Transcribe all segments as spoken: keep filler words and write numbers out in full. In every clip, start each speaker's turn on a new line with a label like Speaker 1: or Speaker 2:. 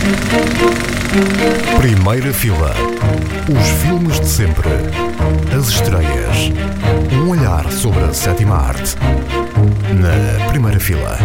Speaker 1: Primeira fila. Os filmes de sempre. As estreias. Um olhar sobre a sétima arte. Na primeira fila.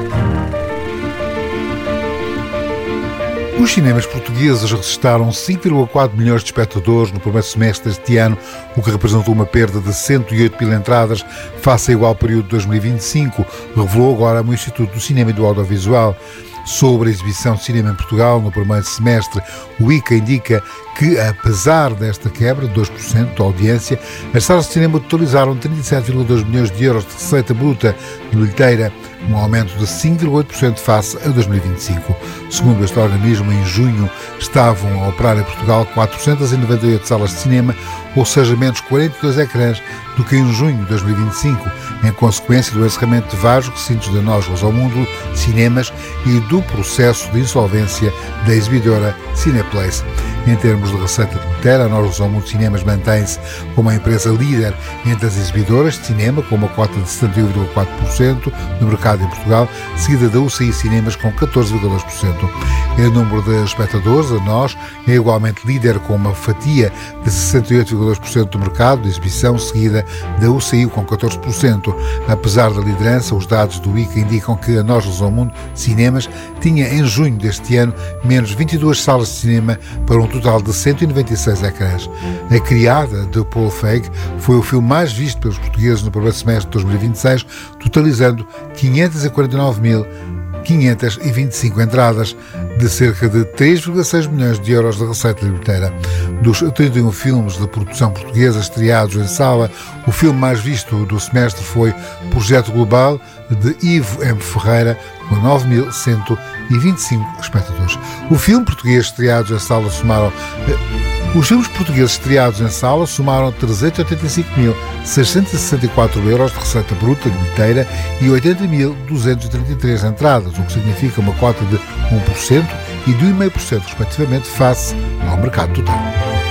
Speaker 2: Os cinemas portugueses registaram cinco vírgula quatro milhões de espectadores no primeiro semestre deste ano, o que representou uma perda de cento e oito mil entradas face ao igual período de dois mil e vinte e cinco, revelou agora o Instituto do Cinema e do Audiovisual. Sobre a exibição de cinema em Portugal no primeiro semestre, o I C A indica que, apesar desta quebra de dois por cento da audiência, as salas de cinema totalizaram trinta e sete vírgula dois milhões de euros de receita bruta de bilheteira, um aumento de cinco vírgula oito por cento face a dois mil e vinte e cinco. Segundo este organismo, em junho estavam a operar em Portugal quatrocentas e noventa e oito salas de cinema, ou seja, menos quarenta e dois ecrãs do que em junho de dois mil e vinte e cinco, em consequência do encerramento de vários recintos da Nós Luz ao Mundo, cinemas e do processo de insolvência da exibidora Cineplace. Em termos de receita de bilheteira, a Nós Luz ao Mundo Cinemas mantém-se como a empresa líder entre as exibidoras de cinema, com uma cota de setenta e um vírgula quatro por cento no mercado em Portugal, seguida da U C I Cinemas com catorze vírgula dois por cento. Em número de espectadores, a Nós é igualmente líder com uma fatia de sessenta e oito vírgula dois por cento do mercado de exibição, seguida da U C I com catorze por cento. Apesar da liderança, os dados do I C A indicam que a Nós Luz ao Mundo Cinemas tinha em junho deste ano menos vinte e duas salas de cinema para um total de cento e noventa e seis ecrãs. A Criada, de Paul Feig, foi o filme mais visto pelos portugueses no primeiro semestre de dois mil e vinte e seis, totalizando quinhentas e quarenta e nove mil quinhentas e vinte e cinco entradas, de cerca de três vírgula seis milhões de euros de receita de bilheteira. Dos trinta e um filmes de produção portuguesa estreados em sala, o filme mais visto do semestre foi Projeto Global, de Ivo M. Ferreira, com nove mil cento e vinte e cinco espectadores. O filme português estreados em sala somaram... Os filmes portugueses estreados em sala somaram trezentos e oitenta e cinco mil seiscentos e sessenta e quatro euros de receita bruta de bilheteira e oitenta mil duzentas e trinta e três entradas, o que significa uma cota de um por cento e de um vírgula cinco por cento, respectivamente, face ao mercado total.